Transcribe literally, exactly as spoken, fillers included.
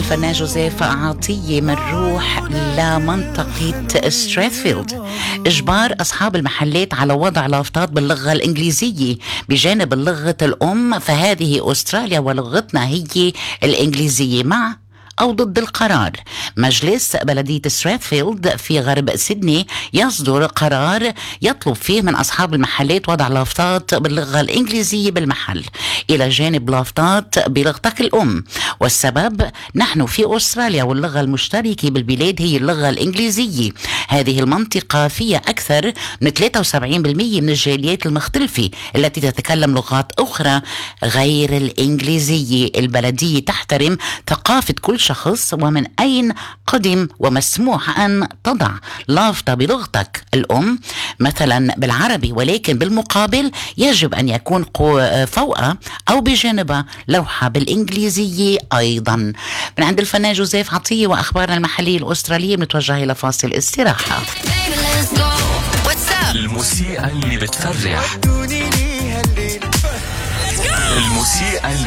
الفنان جوزيف عطية منروح لمنطقة ستريثفيلد. إجبار أصحاب المحلات على وضع لافتات باللغة الإنجليزية بجانب اللغة الأم، فهذه أستراليا ولغتنا هي الإنجليزية. مع أو ضد القرار؟ مجلس بلدية ستريثفيلد في غرب سيدني يصدر قرار يطلب فيه من أصحاب المحلات وضع لافتات باللغة الإنجليزية بالمحل إلى جانب لافتات بلغتك الأم. والسبب نحن في أستراليا واللغة المشتركة بالبلاد هي اللغة الإنجليزية. هذه المنطقة فيها أكثر من ثلاثة وسبعين بالمئة من الجاليات المختلفة التي تتكلم لغات أخرى غير الإنجليزية. البلدية تحترم ثقافة كل شخص ومن أين قدم، ومسموح أن تضع لافتة بلغتك الأم مثلا بالعربي، ولكن بالمقابل يجب أن يكون فوق أو بجانبها لوحة بالإنجليزية أيضا. من عند الفنان جوزيف عطية وأخبارنا المحلية الأسترالية بنتوجه إلى فاصل استراحة. الموسيقى اللي بتفرح، الموسيقى